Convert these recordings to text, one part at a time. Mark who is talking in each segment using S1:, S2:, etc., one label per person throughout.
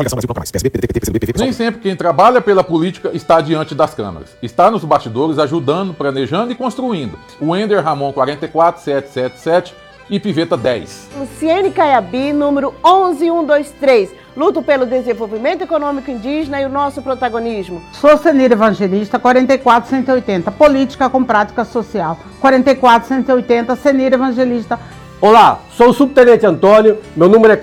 S1: Nem sempre quem trabalha pela política está diante das câmeras. Está nos bastidores ajudando, planejando e construindo. O Ender Ramon 44777 e Piveta 10.
S2: Luciene Caiabi, número 11123. Luto pelo desenvolvimento econômico indígena e o nosso protagonismo.
S3: Sou Senira Evangelista, 44180. Política com prática social. 44180, Senira Evangelista.
S4: Olá, sou o Subtenente Antônio, meu número é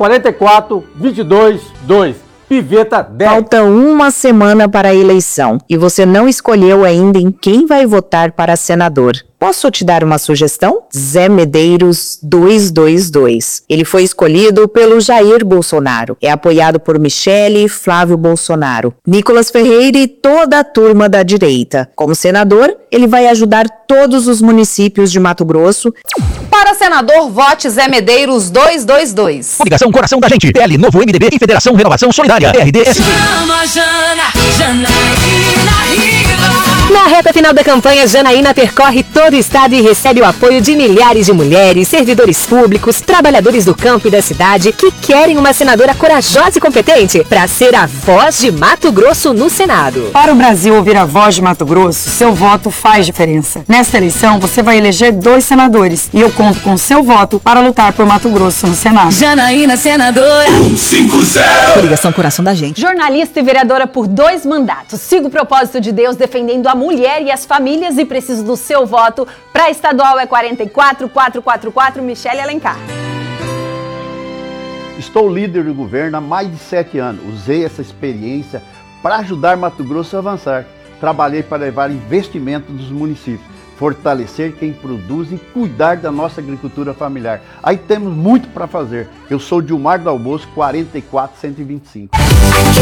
S4: 44222, Piveta 10.
S5: Falta uma semana para a eleição e você não escolheu ainda em quem vai votar para senador. Posso te dar uma sugestão? Zé Medeiros 222. Ele foi escolhido pelo Jair Bolsonaro. É apoiado por Michele e Flávio Bolsonaro, Nicolas Ferreira e toda a turma da direita. Como senador, ele vai ajudar todos os municípios de Mato Grosso.
S6: Para senador, vote Zé Medeiros 222.
S7: Coligação Coração da Gente, PL, Novo MDB e Federação Renovação Solidária, RDS.
S8: Chama Janaína Riva.
S9: Na reta final da campanha, Janaína percorre todo o estado e recebe o apoio de milhares de mulheres, servidores públicos, trabalhadores do campo e da cidade que querem uma senadora corajosa e competente para ser a voz de Mato Grosso no Senado.
S10: Para o Brasil ouvir a voz de Mato Grosso, seu voto faz diferença. Nesta eleição, você vai eleger 2 senadores e eu conto com seu voto para lutar por Mato Grosso no Senado.
S8: Janaína, senadora.
S7: 150.
S9: Coligação Coração da Gente.
S6: Jornalista e vereadora por 2 mandatos. Sigo o propósito de Deus defendendo a mulher e as famílias e preciso do seu voto. Para estadual é 44444, Michele Alencar.
S11: Estou líder do governo há mais de 7 anos. Usei essa experiência para ajudar Mato Grosso a avançar. Trabalhei para levar investimento dos municípios, fortalecer quem produz e cuidar da nossa agricultura familiar. Aí temos muito para fazer. Eu sou Dilmar Dalbosco, 44125.